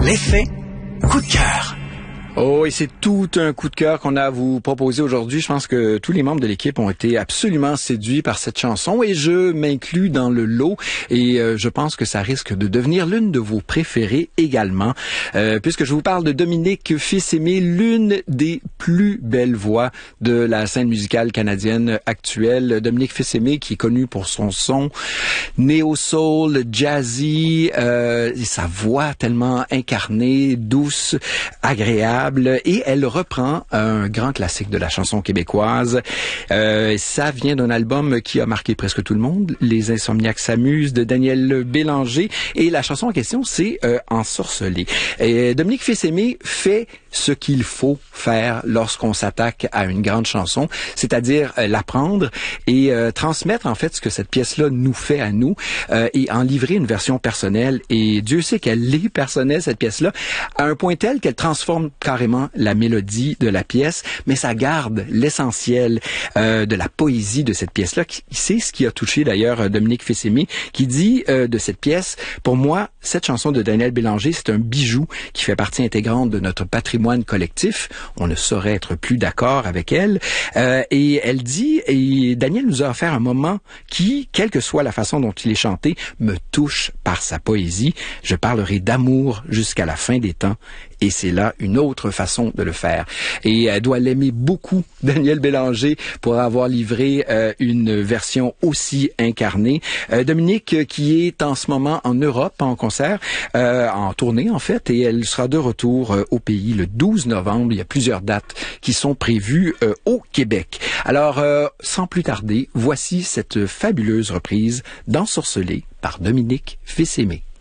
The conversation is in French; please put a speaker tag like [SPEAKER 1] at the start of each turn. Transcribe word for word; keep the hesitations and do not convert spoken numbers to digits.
[SPEAKER 1] L'effet coup de cœur.
[SPEAKER 2] Oh, et c'est tout un coup de cœur qu'on a à vous proposer aujourd'hui. Je pense que tous les membres de l'équipe ont été absolument séduits par cette chanson et je m'inclus dans le lot et euh, je pense que ça risque de devenir l'une de vos préférées également. Euh, puisque je vous parle de Dominique Fils-Aimé, l'une des plus belles voix de la scène musicale canadienne actuelle. Dominique Fils-Aimé qui est connu pour son son néo-soul, jazzy, euh, et sa voix tellement incarnée, douce, agréable. Et elle reprend un grand classique de la chanson québécoise. Euh, ça vient d'un album qui a marqué presque tout le monde, Les Insomniaques s'amusent, de Daniel Bélanger. Et la chanson en question, c'est euh, Ensorcelé. Et Dominique Fils-Aimé fait ce qu'il faut faire lorsqu'on s'attaque à une grande chanson, c'est-à-dire euh, l'apprendre et euh, transmettre en fait ce que cette pièce-là nous fait à nous euh, et en livrer une version personnelle. Et Dieu sait qu'elle est personnelle, cette pièce-là, à un point tel qu'elle transforme carrément la mélodie de la pièce, mais ça garde l'essentiel euh, de la poésie de cette pièce-là. C'est ce qui a touché d'ailleurs Dominique Fils-Aimé, qui dit euh, de cette pièce, pour moi, cette chanson de Daniel Bélanger, c'est un bijou qui fait partie intégrante de notre patrimoine collectif. On ne saurait être plus d'accord avec elle. Euh, et elle dit, et Daniel nous a offert un moment qui, quelle que soit la façon dont il est chanté, me touche par sa poésie. Je parlerai d'amour jusqu'à la fin des temps. Et c'est là une autre façon de le faire. Et elle doit l'aimer beaucoup, Daniel Bélanger, pour avoir livré euh, une version aussi incarnée. Euh, Dominique, euh, qui est en ce moment en Europe, en concert, euh, en tournée en fait, et elle sera de retour euh, au pays le douze novembre. Il y a plusieurs dates qui sont prévues euh, au Québec. Alors, euh, sans plus tarder, voici cette fabuleuse reprise d'Ensorcelé par Dominique Fils-Aimé.